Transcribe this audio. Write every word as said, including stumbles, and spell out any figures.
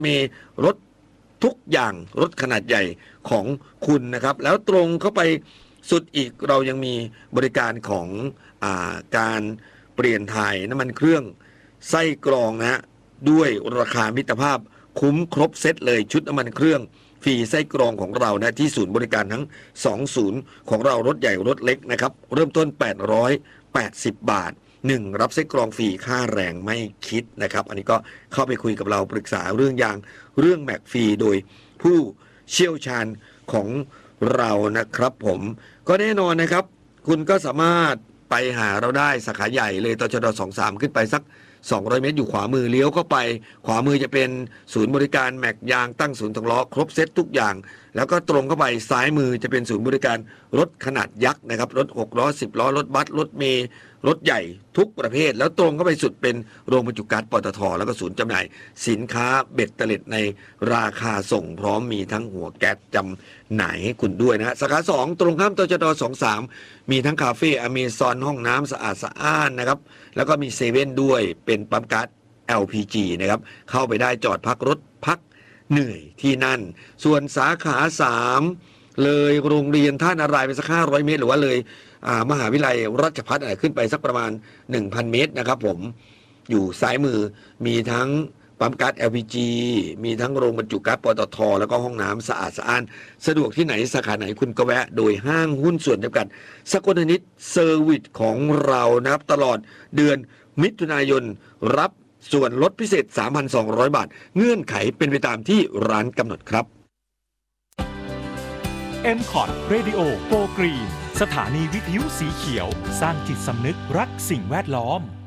มีรถทุกอย่างรถขนาดใหญ่ของคุณนะครับแล้วตรงเข้าไปสุดอีกเรายังมีบริการของอาการเปลี่ยนถ่ายน้ำมันเครื่องไส้กรองนะฮะด้วยราคามิตรภาพคุ้มครบเซตเลยชุดน้ำมันเครื่องฟรีไส้กรองของเรานะที่ศูนย์บริการทั้งสองศูนย์ของเรารถใหญ่รถเล็กนะครับเริ่มต้นแปดร้อยแปดสิบบาทหนึ่งรับไส้กรองฟรีค่าแรงไม่คิดนะครับอันนี้ก็เข้าไปคุยกับเราปรึกษาเรื่องยางเรื่องแม็กฟรีโดยผู้เชี่ยวชาญของเรานะครับผมก็แน่นอนนะครับคุณก็สามารถไปหาเราได้สาขาใหญ่เลยตชดสองสามขึ้นไปสักสองร้อยเมตรอยู่ขวามือเลี้ยวเข้าไปขวามือจะเป็นศูนย์บริการแม็กยางตั้งศูนย์ถงล้อครบเซตทุกอย่างแล้วก็ตรงเข้าไปซ้ายมือจะเป็นศูนย์บริการรถขนาดยักษ์นะครับรถหกล้อสิบล้อรถบัสรถเมล์รถใหญ่ทุกประเภทแล้วตรงเข้าไปสุดเป็นโรงบรรจุก๊าซปตทแล้วก็ศูนย์จำหน่ายสินค้าเบ็ดเตล็ดในราคาส่งพร้อมมีทั้งหัวแก๊สจำหน่ายให้คุณด้วยนะสาขาสองตรงข้ามตชดสองสามมีทั้งคาเฟ่อเมซอนห้องน้ำสะอาดสะอ้านนะครับแล้วก็มีเซเว่นด้วยเป็นปั๊มก๊าซ แอล พี จี นะครับเข้าไปได้จอดพักรถพักเหนื่อยที่นั่นส่วนสาขาสามเลยโรงเรียนท่านารายไปสักห้าร้อยเมตรหรือว่าเลยมหาวิทยาลัยราชภัฏขึ้นไปสักประมาณ หนึ่งพัน เมตรนะครับผมอยู่ซ้ายมือมีทั้งปั๊มก๊าซ แอล พี จี มีทั้งโรงบรรจุก๊าซปตทแล้วก็ห้องน้ำสะอาดสะอ้านสะดวกที่ไหนสาขาไหนคุณก็แวะโดยห้างหุ้นส่วนจำกัดสกลนิดเซอร์วิสของเรานะครับตลอดเดือนมิถุนายนรับส่วนลดพิเศษ สามพันสองร้อย บาทเงื่อนไขเป็นไปตามที่ร้านกำหนดครับเอ็ม คอท Radio Go Green สถานีวิทยุสีเขียวสร้างจิตสำนึกรักสิ่งแวดล้อม